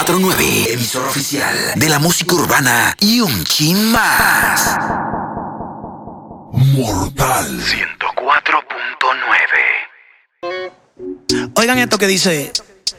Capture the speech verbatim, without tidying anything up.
nueve, emisora oficial de la música urbana y un chin más. Mortal ciento cuatro punto nueve. Oigan esto que dice